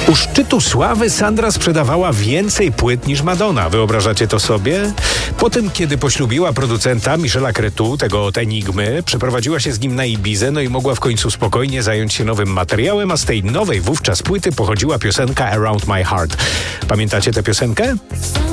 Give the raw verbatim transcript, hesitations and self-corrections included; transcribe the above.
U szczytu sławy Sandra sprzedawała więcej płyt niż Madonna. Wyobrażacie to sobie? Po tym, kiedy poślubiła producenta Michela Cretu, tego od Enigmy, przeprowadziła się z nim na Ibizę, no i mogła w końcu spokojnie zająć się nowym materiałem, a z tej nowej wówczas płyty pochodziła piosenka Around My Heart. Pamiętacie tę piosenkę?